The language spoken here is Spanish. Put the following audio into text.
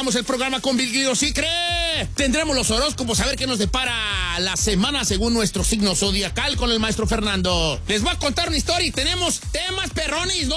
comenzamos el programa con Virgilio Sí Cree. Tendremos los horóscopos, a ver qué nos depara la semana según nuestro signo zodiacal con el maestro Fernando. Les voy a contar una historia y tenemos temas perrones.